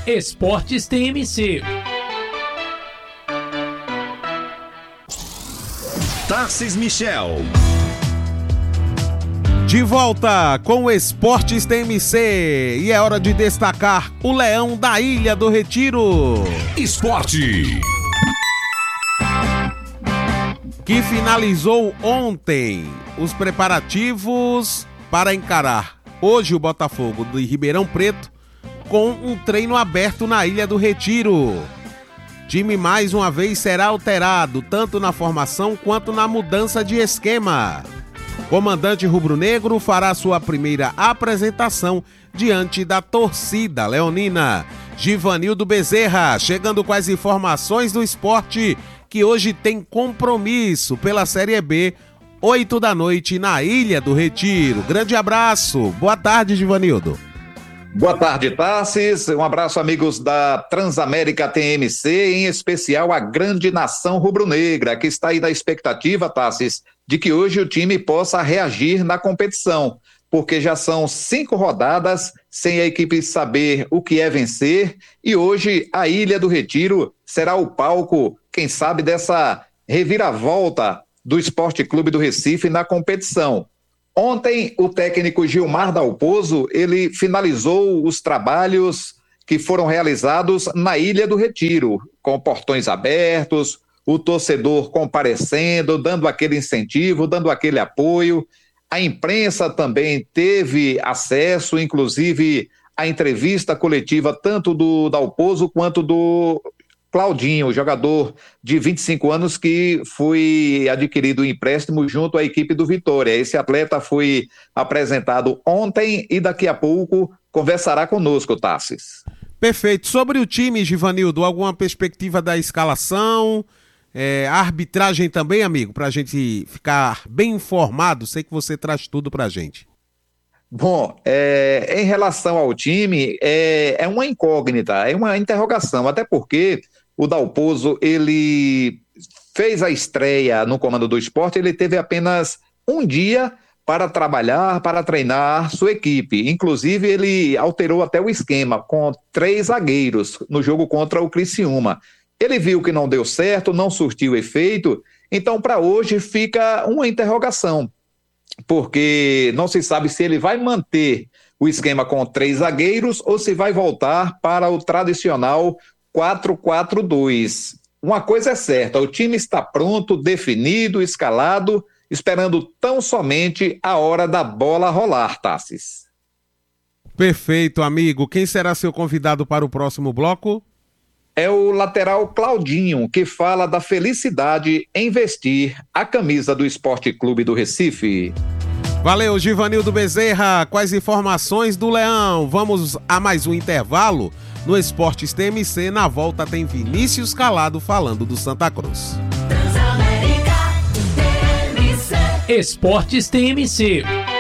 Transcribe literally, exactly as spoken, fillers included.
Esportes T M C. Tarcis Michel. De volta com o Esportes T M C e é hora de destacar o Leão da Ilha do Retiro. Esporte. Que finalizou ontem os preparativos para encarar hoje o Botafogo de Ribeirão Preto com um treino aberto na Ilha do Retiro. Time mais uma vez será alterado, tanto na formação quanto na mudança de esquema. Comandante rubro-negro fará sua primeira apresentação diante da torcida leonina. Givanildo Bezerra, chegando com as informações do esporte, que hoje tem compromisso pela Série B, oito da noite na Ilha do Retiro. Grande abraço, boa tarde, Givanildo. Boa tarde, Tarcis. Um abraço, amigos da Transamérica T M C, em especial a grande nação rubro-negra, que está aí na expectativa, Tarcis, de que hoje o time possa reagir na competição, porque já são cinco rodadas sem a equipe saber o que é vencer, e hoje a Ilha do Retiro será o palco, quem sabe, dessa reviravolta do Esporte Clube do Recife na competição. Ontem, o técnico Gilmar Dalpozo, ele finalizou os trabalhos que foram realizados na Ilha do Retiro, com portões abertos, o torcedor comparecendo, dando aquele incentivo, dando aquele apoio. A imprensa também teve acesso, inclusive a entrevista coletiva tanto do Dalpozo quanto do Claudinho, jogador de vinte e cinco anos que foi adquirido em empréstimo junto à equipe do Vitória. Esse atleta foi apresentado ontem e daqui a pouco conversará conosco, Tarcis. Perfeito. Sobre o time, Givanildo, alguma perspectiva da escalação, é, a arbitragem também, amigo, para a gente ficar bem informado? Sei que você traz tudo para a gente. Bom, é, em relação ao time, é, é uma incógnita, é uma interrogação, até porque o Dalpozo, ele fez a estreia no comando do esporte, ele teve apenas um dia para trabalhar, para treinar sua equipe. Inclusive, ele alterou até o esquema, com três zagueiros no jogo contra o Criciúma. Ele viu que não deu certo, não surtiu efeito, então para hoje fica uma interrogação, porque não se sabe se ele vai manter o esquema com três zagueiros ou se vai voltar para o tradicional quatro quatro dois. Uma coisa é certa, o time está pronto, definido, escalado, esperando tão somente a hora da bola rolar, Tarcis. Perfeito, amigo. Quem será seu convidado para o próximo bloco? É o lateral Claudinho, que fala da felicidade em vestir a camisa do Esporte Clube do Recife. Valeu, Givanildo Bezerra, com as informações do Leão. Vamos a mais um intervalo no Esportes T M C. Na volta tem Vinícius Calado falando do Santa Cruz. Transamérica T M C. Esportes T M C.